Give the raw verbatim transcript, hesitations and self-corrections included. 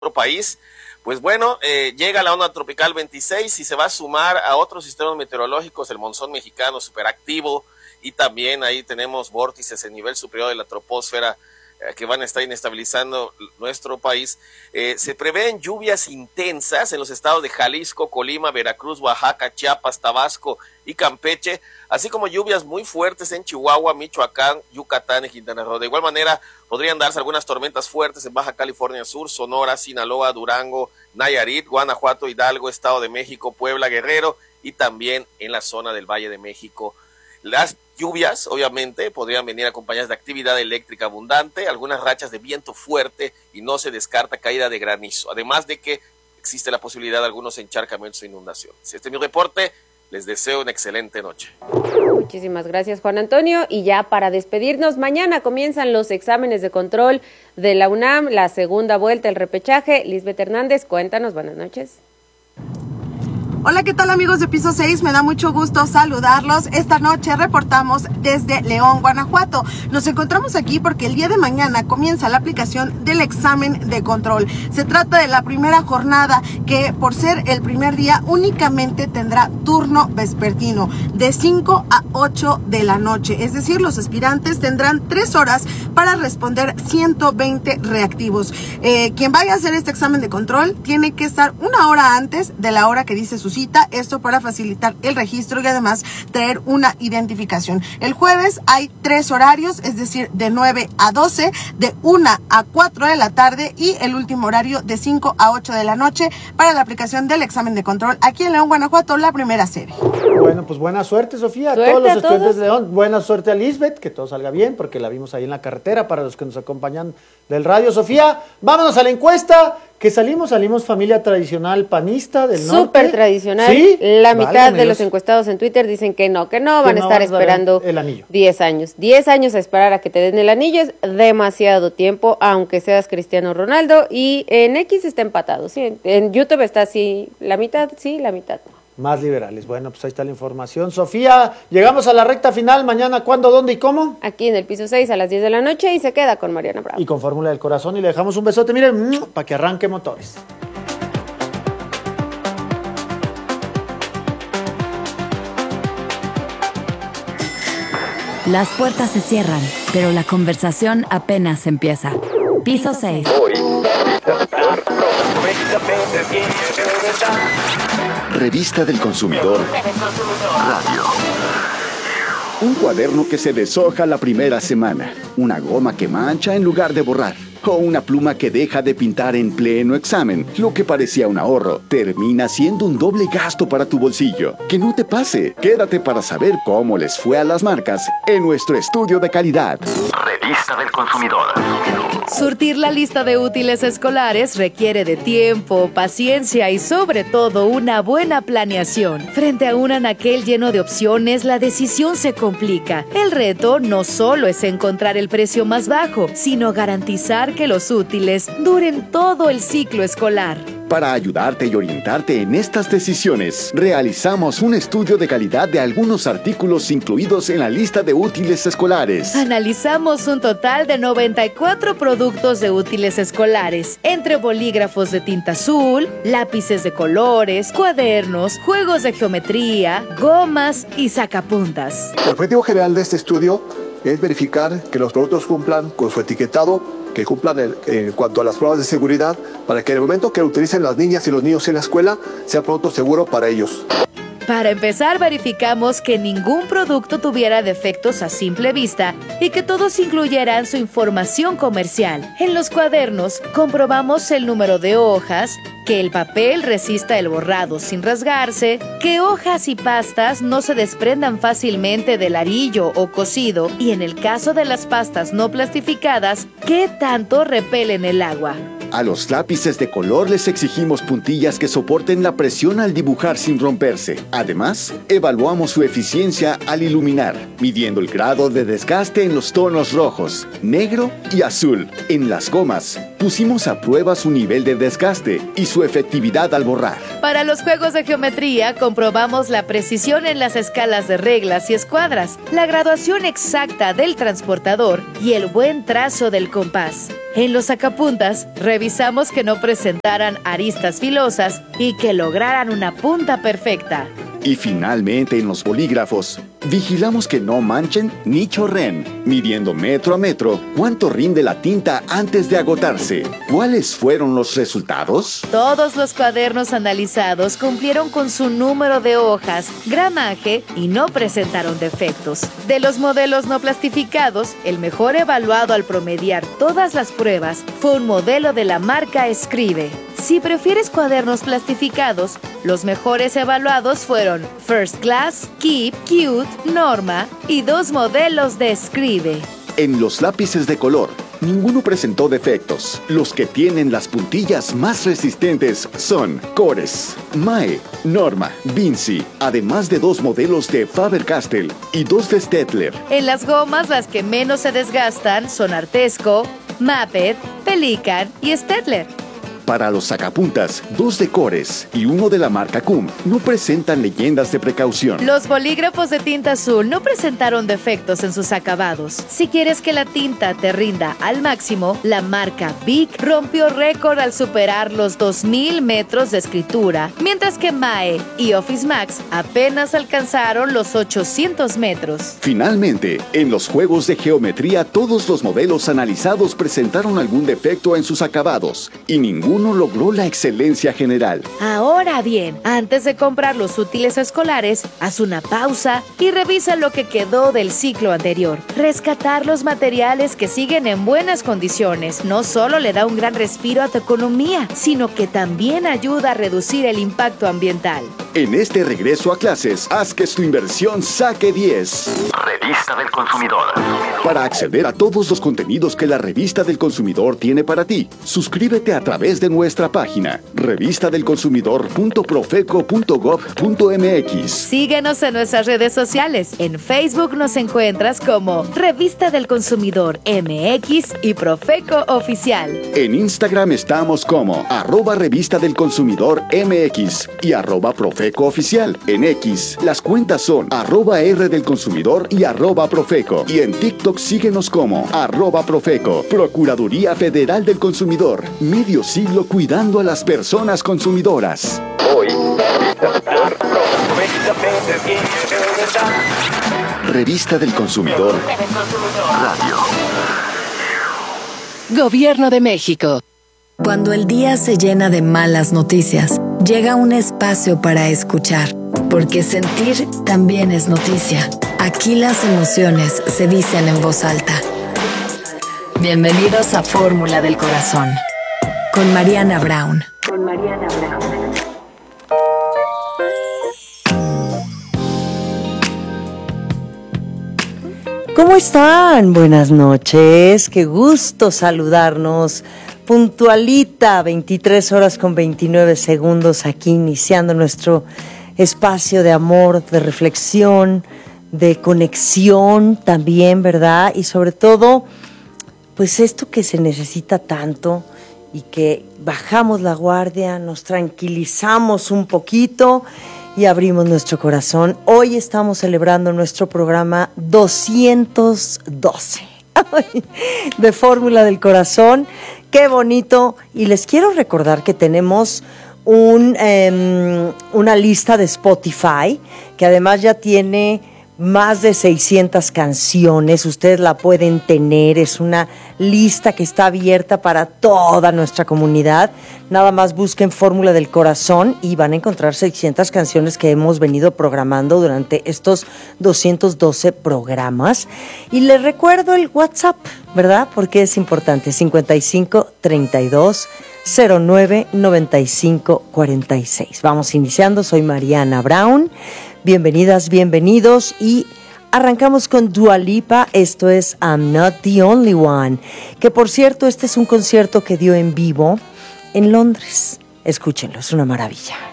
nuestro país. Pues bueno, eh, llega la onda tropical veintiséis y se va a sumar a otros sistemas meteorológicos, el monzón mexicano superactivo, y también ahí tenemos vórtices en nivel superior de la troposfera eh, que van a estar inestabilizando nuestro país. Eh, se prevén lluvias intensas en los estados de Jalisco, Colima, Veracruz, Oaxaca, Chiapas, Tabasco y Campeche, así como lluvias muy fuertes en Chihuahua, Michoacán, Yucatán y Quintana Roo. De igual manera, podrían darse algunas tormentas fuertes en Baja California Sur, Sonora, Sinaloa, Durango, Nayarit, Guanajuato, Hidalgo, Estado de México, Puebla, Guerrero y también en la zona del Valle de México. Las lluvias, obviamente, podrían venir acompañadas de actividad eléctrica abundante, algunas rachas de viento fuerte y no se descarta caída de granizo, además de que existe la posibilidad de algunos encharcamientos e inundaciones. Este es mi reporte. Les deseo una excelente noche. Muchísimas gracias, Juan Antonio. Y ya para despedirnos, mañana comienzan los exámenes de control de la UNAM, la segunda vuelta, el repechaje. Lisbeth Hernández, cuéntanos, buenas noches. Hola, ¿qué tal amigos de Piso seis? Me da mucho gusto saludarlos. Esta noche reportamos desde León, Guanajuato. Nos encontramos aquí porque el día de mañana comienza la aplicación del examen de control. Se trata de la primera jornada que, por ser el primer día, únicamente tendrá turno vespertino de cinco a ocho de la noche. Es decir, los aspirantes tendrán tres horas para responder ciento veinte reactivos. Eh, quien vaya a hacer este examen de control tiene que estar una hora antes de la hora que dice su cita, esto para facilitar el registro y además traer una identificación. El jueves hay tres horarios, es decir, de nueve a doce, de una a cuatro de la tarde y el último horario de cinco a ocho de la noche para la aplicación del examen de control aquí en León, Guanajuato, la primera serie. Bueno, pues buena suerte, Sofía, a suerte todos los a estudiantes todos. de León. Buena suerte a Lisbeth, que todo salga bien, porque la vimos ahí en la carretera para los que nos acompañan del radio. Sofía, vámonos a la encuesta. Que salimos, salimos familia tradicional panista del norte. Súper tradicional. ¿Sí? La mitad Válgame de Dios. los encuestados en Twitter dicen que no, que no, van Que a no estar van a dar esperando el anillo. diez años. diez años a esperar a que te den el anillo es demasiado tiempo, aunque seas Cristiano Ronaldo. Y en X está empatado, ¿sí? En, en YouTube está así, la mitad sí, la mitad no. Más liberales. Bueno, pues ahí está la información. Sofía, llegamos a la recta final. Mañana, ¿cuándo, dónde y cómo? Aquí en el Piso seis a las diez de la noche y se queda con Mariana Bravo. Y con Fórmula del Corazón. Y le dejamos un besote, miren, para que arranque motores. Las puertas se cierran, pero la conversación apenas empieza. Piso seis. Revista del Consumidor. Radio. Un cuaderno que se deshoja la primera semana. Una goma que mancha en lugar de borrar. O una pluma que deja de pintar en pleno examen. Lo que parecía un ahorro termina siendo un doble gasto para tu bolsillo. Que no te pase. Quédate para saber cómo les fue a las marcas en nuestro estudio de calidad. Revista del Consumidor. Surtir la lista de útiles escolares requiere de tiempo, paciencia y sobre todo una buena planeación. Frente a un anaquel lleno de opciones, la decisión se complica. El reto no solo es encontrar el precio más bajo, sino garantizar que los útiles duren todo el ciclo escolar. Para ayudarte y orientarte en estas decisiones, realizamos un estudio de calidad de algunos artículos incluidos en la lista de útiles escolares. Analizamos un total de noventa y cuatro productos de útiles escolares, entre bolígrafos de tinta azul, lápices de colores, cuadernos, juegos de geometría, gomas y sacapuntas. El objetivo general de este estudio es verificar que los productos cumplan con su etiquetado, que cumplan en, en cuanto a las pruebas de seguridad, para que en el momento que lo utilicen las niñas y los niños en la escuela, sea producto seguro para ellos. Para empezar, verificamos que ningún producto tuviera defectos a simple vista y que todos incluyeran su información comercial. En los cuadernos, comprobamos el número de hojas, que el papel resista el borrado sin rasgarse, que hojas y pastas no se desprendan fácilmente del arillo o cosido y en el caso de las pastas no plastificadas, que tanto repelen el agua. A los lápices de color les exigimos puntillas que soporten la presión al dibujar sin romperse. Además, evaluamos su eficiencia al iluminar, midiendo el grado de desgaste en los tonos rojos, negro y azul. En las gomas, pusimos a prueba su nivel de desgaste y su efectividad al borrar. Para los juegos de geometría, comprobamos la precisión en las escalas de reglas y escuadras, la graduación exacta del transportador y el buen trazo del compás. En los sacapuntas, revisamos que no presentaran aristas filosas y que lograran una punta perfecta. Y finalmente en los bolígrafos, vigilamos que no manchen ni chorren, midiendo metro a metro cuánto rinde la tinta antes de agotarse. ¿Cuáles fueron los resultados? Todos los cuadernos analizados cumplieron con su número de hojas, gramaje y no presentaron defectos. De los modelos no plastificados, el mejor evaluado al promediar todas las pruebas fue un modelo de la marca Escribe. Si prefieres cuadernos plastificados, los mejores evaluados fueron First Class, Keep, Cute, Norma y dos modelos de Escribe. En los lápices de color, ninguno presentó defectos. Los que tienen las puntillas más resistentes son Cores, Mae, Norma, Vinci, además de dos modelos de Faber-Castell y dos de Staedtler. En las gomas, las que menos se desgastan son Artesco, Maped, Pelican y Staedtler. Para los sacapuntas, dos de Cores y uno de la marca Cum no presentan leyendas de precaución. Los bolígrafos de tinta azul no presentaron defectos en sus acabados. Si quieres que la tinta te rinda al máximo, la marca Bic rompió récord al superar los dos mil metros de escritura, mientras que Mae y Office Max apenas alcanzaron los ochocientos metros. Finalmente, en los juegos de geometría, todos los modelos analizados presentaron algún defecto en sus acabados y ninguno logró la excelencia general. Ahora bien, antes de comprar los útiles escolares, haz una pausa y revisa lo que quedó del ciclo anterior. Rescatar los materiales que siguen en buenas condiciones no solo le da un gran respiro a tu economía, sino que también ayuda a reducir el impacto ambiental. En este regreso a clases, haz que tu inversión saque diez. Revista del Consumidor. Para acceder a todos los contenidos que la Revista del Consumidor tiene para ti, suscríbete a través de nuestra página revista del consumidor punto profeco punto gob punto mx. Síguenos en nuestras redes sociales. En Facebook nos encuentras como Revista del Consumidor M X y Profeco Oficial. En Instagram estamos como arroba Revista del Consumidor M X y arroba Profeco Oficial. En X, las cuentas son arroba R del Consumidor y arroba Profeco. Y en TikTok síguenos como arroba Profeco. Procuraduría Federal del Consumidor. Medio siglo cuidando a las personas consumidoras. Hoy, Revista del Consumidor Radio. Gobierno de México. Cuando el día se llena de malas noticias, llega un espacio para escuchar, porque sentir también es noticia. Aquí las emociones se dicen en voz alta. Bienvenidos a Fórmula del Corazón. Con Mariana Brown. Con Mariana Brown. ¿Cómo están? Buenas noches. Qué gusto saludarnos. Puntualita, veintitrés horas con veintinueve segundos, aquí iniciando nuestro espacio de amor, de reflexión, de conexión también, ¿verdad? Y sobre todo, pues esto que se necesita tanto y que bajamos la guardia, nos tranquilizamos un poquito y abrimos nuestro corazón. Hoy estamos celebrando nuestro programa doscientos doce de Fórmula del Corazón. ¡Qué bonito! Y les quiero recordar que tenemos un, eh, una lista de Spotify que además ya tiene más de seiscientas canciones. Ustedes la pueden tener, es una lista que está abierta para toda nuestra comunidad. Nada más busquen Fórmula del Corazón y van a encontrar seiscientas canciones que hemos venido programando durante estos doscientos doce programas. Y les recuerdo el WhatsApp, ¿verdad? Porque es importante, cincuenta y cinco, treinta y dos, cero nueve, noventa y cinco, cuarenta y seis. Vamos iniciando, soy Mariana Brown. Bienvenidas, bienvenidos y arrancamos con Dua Lipa. Esto es I'm Not the Only One, que por cierto este es un concierto que dio en vivo en Londres. Escúchenlo, es una maravilla.